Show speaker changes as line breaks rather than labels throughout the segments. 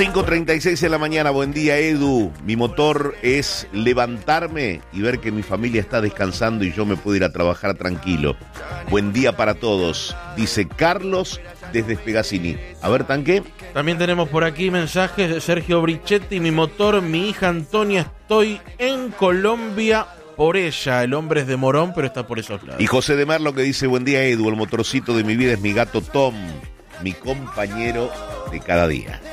5:36 de la mañana, buen día Edu. Mi motor es levantarme y ver que mi familia está descansando y yo me puedo ir a trabajar tranquilo. Buen día para todos, dice Carlos desde Spegacini. A ver, Tanque.
También tenemos por aquí mensajes de Sergio Brichetti. Mi motor, mi hija Antonia, estoy en Colombia por ella. El hombre es de Morón, pero está por esos lados.
Y José de Merlo que dice, buen día Edu, el motorcito de mi vida es mi gato Tom, mi compañero de cada día.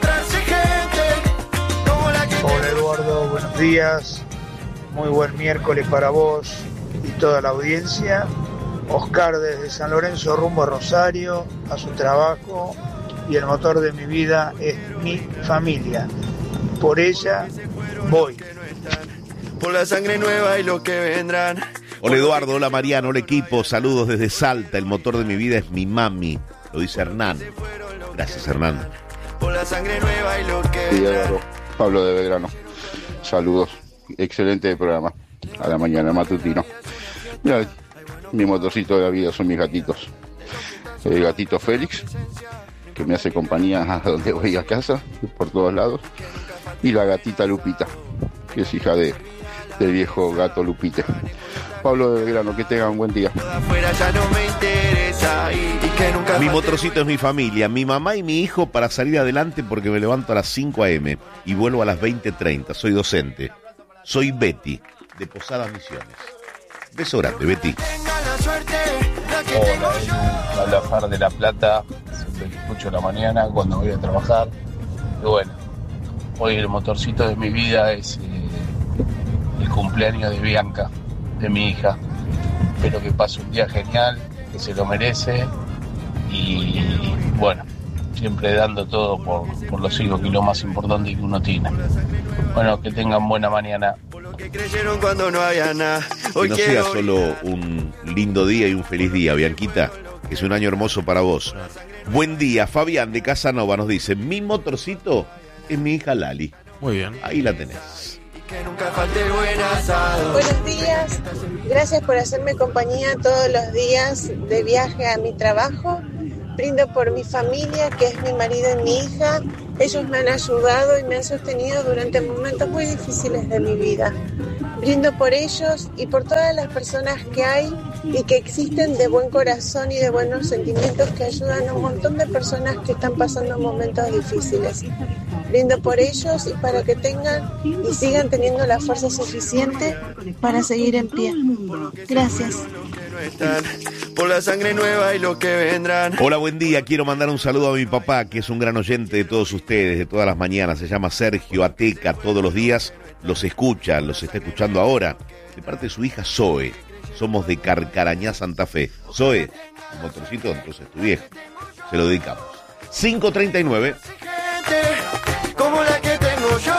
Hola Eduardo, buenos días, muy buen miércoles para vos y toda la audiencia. Oscar desde San Lorenzo rumbo a Rosario, a su trabajo, y el motor de mi vida es mi familia. Por ella voy.
Por la sangre nueva y lo que vendrán.
Hola Eduardo, hola Mariano, hola equipo, saludos desde Salta, el motor de mi vida es mi mami, lo dice Hernán. Gracias Hernán.
Por la sangre nueva y lo que
Sí,
vendrán.
Eduardo, Pablo de Belgrano, saludos, excelente programa, a la mañana matutino. Mira, mi motorcito de la vida son mis gatitos. El gatito Félix, que me hace compañía a donde voy a casa, por todos lados, y la gatita Lupita, que es hija del viejo gato Lupite. Pablo de Belgrano, que tengan un buen día.
Afuera ya no me interesa y que nunca
Mi
falte-
motorcito es mi familia, mi mamá y mi hijo para salir adelante porque me levanto a las 5 a.m. y vuelvo a las 20:30. Soy docente. Soy Betty, de Posadas Misiones. Beso grande, Betty.
Tenga la suerte, la que
Hola,
tengo yo.
habla Far de La Plata, siempre que escucho la mañana cuando voy a trabajar. Y bueno, hoy el motorcito de mi vida es el cumpleaños de Bianca, de mi hija. Espero que pase un día genial, que se lo merece y bueno, siempre dando todo por los hijos, que es lo más importante que uno tiene. Bueno, que tengan buena mañana.
Por lo que creyeron cuando no había nada.
Que
Hoy
no sea
quiero
solo un lindo día y un feliz día, Bianquita. Que es un año hermoso para vos. Buen día, Fabián de Casanova nos dice, mi motorcito es mi hija Lali.
Muy bien.
Ahí la tenés.
que nunca falte el buen asado.
Buenos días, gracias por hacerme compañía todos los días de viaje a mi trabajo. Brindo por mi familia, que es mi marido y mi hija. Ellos me han ayudado y me han sostenido durante momentos muy difíciles de mi vida. Brindo por ellos y por todas las personas que hay y que existen de buen corazón y de buenos sentimientos que ayudan a un montón de personas que están pasando momentos difíciles. Brindo por ellos y para que tengan y sigan teniendo la fuerza suficiente para seguir en pie. Gracias.
No están, por la sangre nueva y lo que vendrán.
Hola, buen día. Quiero mandar un saludo a mi papá, que es un gran oyente de todos ustedes, de todas las mañanas. Se llama Sergio Ateca, todos los días los escucha, los está escuchando ahora. De parte de su hija Zoe. Somos de Carcarañá, Santa Fe. Zoe, el motorcito, entonces tu viejo. Se lo dedicamos. 5:39.
Gente como la que tengo yo,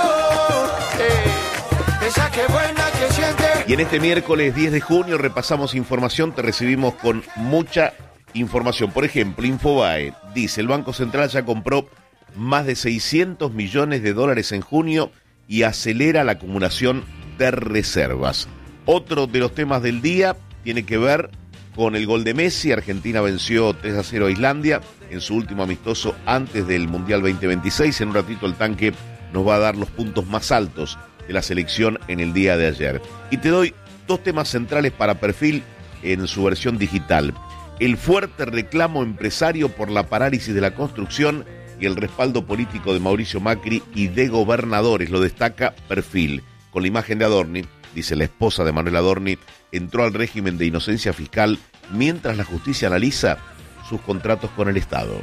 esa que buena que siente.
Y en este miércoles 10 de junio repasamos información, te recibimos con mucha información. Por ejemplo, Infobae dice, el Banco Central ya compró más de 600 millones de dólares en junio y acelera la acumulación de reservas. Otro de los temas del día tiene que ver con el gol de Messi. Argentina venció 3-0 a Islandia en su último amistoso antes del Mundial 2026. En un ratito el Tanque nos va a dar los puntos más altos de la selección en el día de ayer. Y te doy dos temas centrales para Perfil en su versión digital. El fuerte reclamo empresario por la parálisis de la construcción y el respaldo político de Mauricio Macri y de gobernadores, lo destaca Perfil. Con la imagen de Adorni, dice la esposa de Manuel Adorni, entró al régimen de inocencia fiscal mientras la justicia analiza sus contratos con el Estado.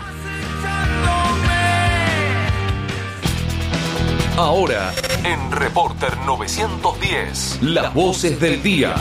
Ahora, en Reporter 910, las voces del día.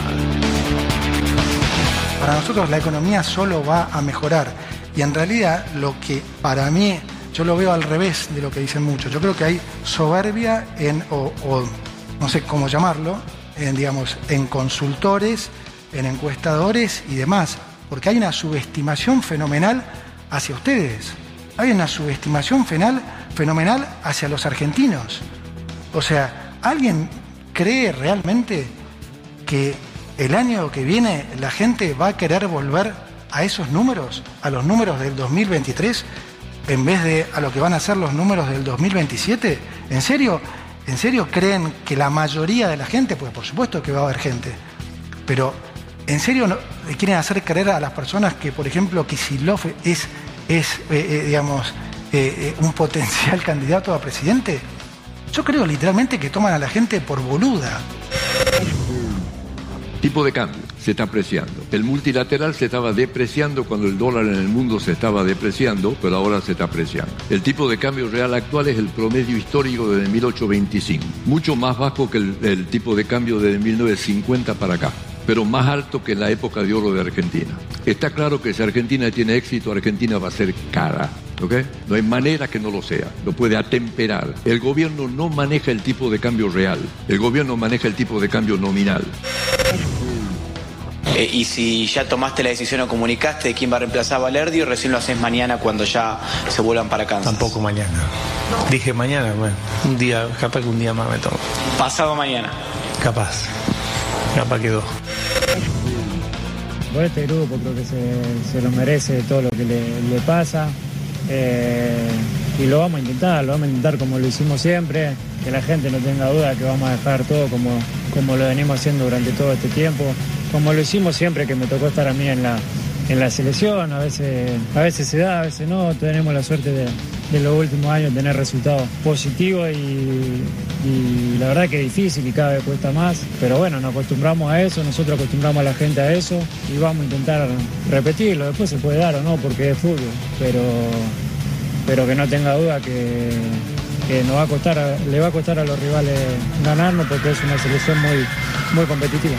Para nosotros la economía solo va a mejorar y en realidad lo que para mí, yo lo veo al revés de lo que dicen muchos. Yo creo que hay soberbia o no sé cómo llamarlo, en consultores, en encuestadores y demás, porque hay una subestimación fenomenal hacia ustedes. Hay una subestimación fenomenal hacia los argentinos. O sea, ¿alguien cree realmente que el año que viene la gente va a querer volver a esos números, a los números del 2023? en vez de a lo que van a ser los números del 2027? ¿En serio creen que la mayoría de la gente, pues por supuesto que va a haber gente, pero en serio le quieren hacer creer a las personas que, por ejemplo, Kicillof es un potencial candidato a presidente? Yo creo literalmente que toman a la gente por boluda.
Tipo de cambio se está apreciando. El multilateral se estaba depreciando cuando el dólar en el mundo se estaba depreciando, pero ahora se está apreciando. El tipo de cambio real actual es el promedio histórico desde 1825, mucho más bajo que el tipo de cambio desde 1950 para acá, pero más alto que en la época de oro de Argentina. Está claro que si Argentina tiene éxito, Argentina va a ser cara, ¿ok? No hay manera que no lo sea, lo puede atemperar. El gobierno no maneja el tipo de cambio real, el gobierno maneja el tipo de cambio nominal.
Y si ya tomaste la decisión o comunicaste de quién va a reemplazar a Valerdi, o recién lo haces mañana cuando ya se vuelvan para Kansas.
Tampoco mañana. No. Dije mañana, bueno, un día, capaz que un día más me tomo.
Pasado mañana.
Capaz quedó.
Por este grupo creo que se lo merece todo lo que le pasa. Y lo vamos a intentar como lo hicimos siempre, que la gente no tenga duda que vamos a dejar todo como lo venimos haciendo durante todo este tiempo, como lo hicimos siempre que me tocó estar a mí en la selección. A veces se da, a veces no. Tenemos la suerte de los últimos años tener resultados positivos y la verdad que es difícil y cada vez cuesta más, pero bueno, nos acostumbramos a eso, nosotros acostumbramos a la gente a eso y vamos a intentar repetirlo. Después se puede dar o no porque es fútbol, pero que no tenga duda que le va a costar a los rivales ganarnos, porque es una selección muy competitiva.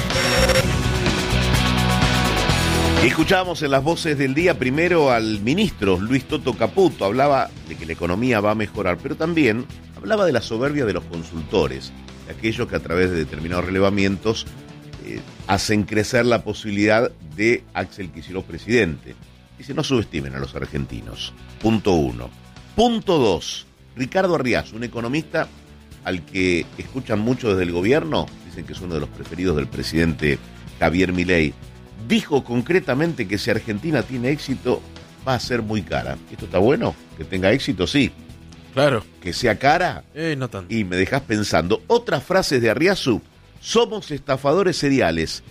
Escuchábamos en las voces del día primero al ministro Luis Toto Caputo. Hablaba de que la economía va a mejorar, pero también hablaba de la soberbia de los consultores, de aquellos que a través de determinados relevamientos hacen crecer la posibilidad de Axel Kicillof presidente. Dice, no subestimen a los argentinos. Punto 1. Punto 2. Ricardo Arriazu, un economista al que escuchan mucho desde el gobierno, dicen que es uno de los preferidos del presidente Javier Milei, dijo concretamente que si Argentina tiene éxito, va a ser muy cara. ¿Esto está bueno? ¿Que tenga éxito? Sí.
Claro.
¿Que sea cara?
No tanto.
Y me dejas pensando. Otras frases de Arriazu: somos estafadores seriales